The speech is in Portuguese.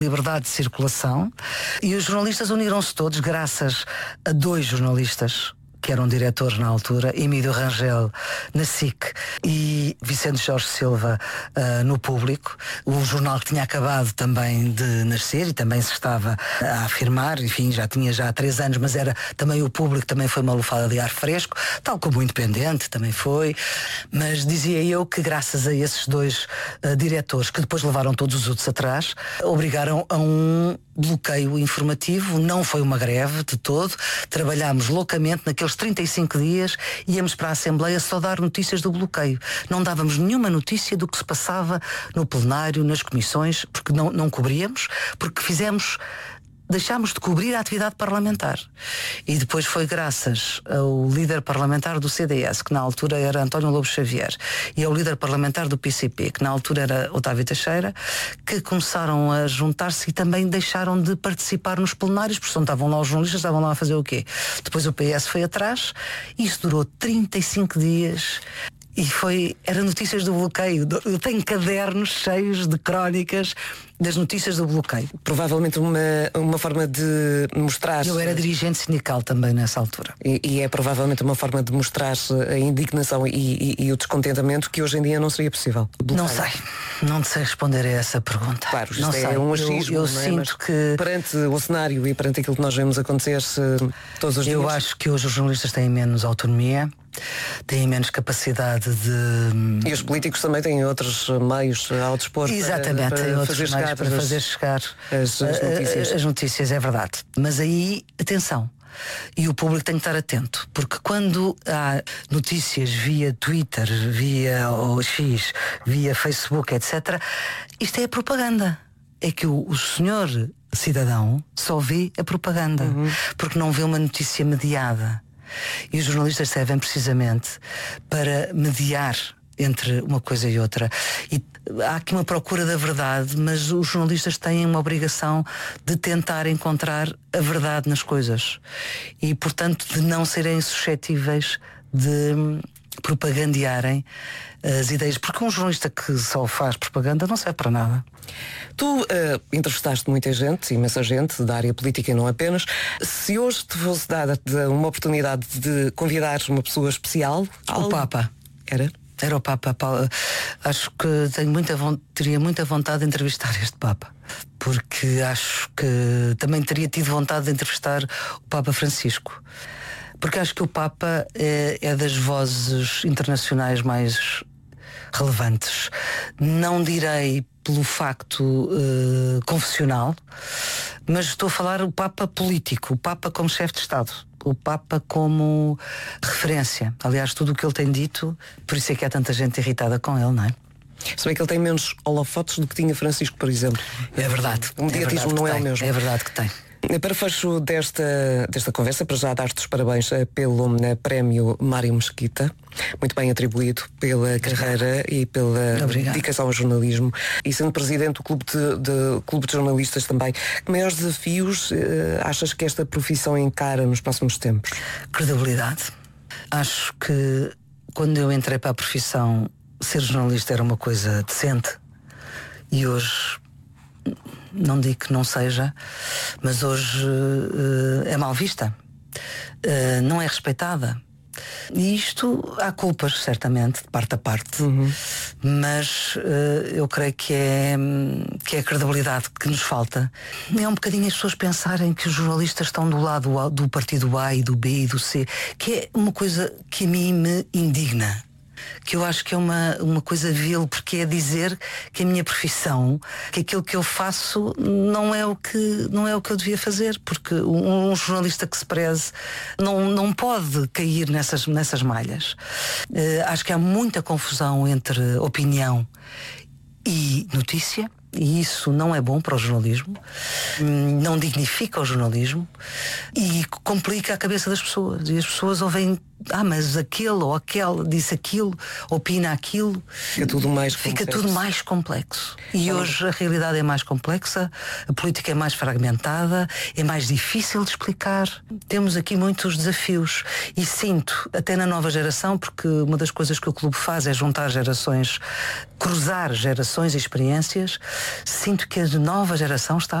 liberdade de circulação, e os jornalistas uniram-se todos graças a 2 jornalistas que eram diretores na altura, Emílio Rangel na SIC e Vicente Jorge Silva no Público, o jornal que tinha acabado também de nascer e também se estava a afirmar, enfim, já tinha há 3 anos, mas era também o Público, também foi uma lufada de ar fresco, tal como o Independente também foi, mas dizia eu que graças a esses 2 diretores, que depois levaram todos os outros atrás, obrigaram a um bloqueio informativo. Não foi uma greve de todo, trabalhámos loucamente naqueles 35 dias, íamos para a Assembleia só dar notícias do bloqueio, não dávamos nenhuma notícia do que se passava no plenário, nas comissões, porque não cobríamos, porque deixámos de cobrir a atividade parlamentar. E depois foi graças ao líder parlamentar do CDS, que na altura era António Lobo Xavier, e ao líder parlamentar do PCP, que na altura era Otávio Teixeira, que começaram a juntar-se e também deixaram de participar nos plenários, porque não estavam lá os jornalistas, estavam lá a fazer o quê? Depois o PS foi atrás, e isso durou 35 dias. E era notícias do bloqueio. Eu tenho cadernos cheios de crónicas das notícias do bloqueio. Provavelmente uma forma de mostrar... Eu era dirigente sindical também nessa altura. E é provavelmente uma forma de mostrar a indignação e o descontentamento que hoje em dia não seria possível. Não sei. Não sei responder a essa pergunta. Claro, isto não sei. Um achismo. Eu é? sinto Mas que... perante o cenário e perante aquilo que nós vemos acontecer todos os dias... Eu acho que hoje os jornalistas têm menos autonomia, têm menos capacidade de... E os políticos também têm outros meios ao dispor. Exatamente, para fazer chegar as notícias, é verdade. Mas aí, atenção, e o público tem que estar atento, porque quando há notícias via Twitter, via X, via Facebook, etc., isto é propaganda. É que o senhor cidadão só vê a propaganda, porque não vê uma notícia mediada. E os jornalistas servem precisamente para mediar entre uma coisa e outra. E há aqui uma procura da verdade, mas os jornalistas têm uma obrigação de tentar encontrar a verdade nas coisas. E, portanto, de não serem suscetíveis de propagandearem as ideias. Porque um jornalista que só faz propaganda não serve para nada. Tu entrevistaste muita gente, imensa gente da área política e não apenas. Se hoje te fosse dada uma oportunidade de convidar uma pessoa especial... O Papa. Era o Papa. Acho que teria muita vontade de entrevistar este Papa, porque acho que também teria tido vontade de entrevistar o Papa Francisco, porque acho que o Papa é das vozes internacionais mais relevantes. Não direi pelo facto confessional, mas estou a falar o Papa político, o Papa como chefe de Estado, o Papa como referência. Aliás, tudo o que ele tem dito, por isso é que há tanta gente irritada com ele, não é? Se bem que ele tem menos holofotes do que tinha Francisco, por exemplo. É verdade. O mediatismo não é o mesmo. É verdade que tem. Para fecho desta conversa, para já dar-te os parabéns pelo prémio Mário Mesquita, muito bem atribuído pela carreira e pela dedicação ao jornalismo. E sendo presidente do Clube de Jornalistas também, que maiores desafios achas que esta profissão encara nos próximos tempos? Credibilidade. Acho que quando eu entrei para a profissão, ser jornalista era uma coisa decente, e hoje... não digo que não seja, mas hoje é mal vista, não é respeitada. E isto há culpas, certamente, de parte a parte, mas eu creio que é a credibilidade que nos falta. É um bocadinho as pessoas pensarem que os jornalistas estão do lado do partido A e do B e do C, que é uma coisa que a mim me indigna. Que eu acho que é uma coisa vil, porque é dizer que a minha profissão, que aquilo que eu faço não é o que eu devia fazer, porque um jornalista que se preze não pode cair nessas malhas. Acho que há muita confusão entre opinião e notícia, e isso não é bom para o jornalismo, não dignifica o jornalismo e complica a cabeça das pessoas. E as pessoas ouvem, mas aquele ou aquele disse aquilo, opina aquilo. Fica tudo mais complexo. E hoje a realidade é mais complexa, a política é mais fragmentada, é mais difícil de explicar. Temos aqui muitos desafios e sinto, até na nova geração, porque uma das coisas que o clube faz é juntar gerações, cruzar gerações e experiências. sinto que a nova geração está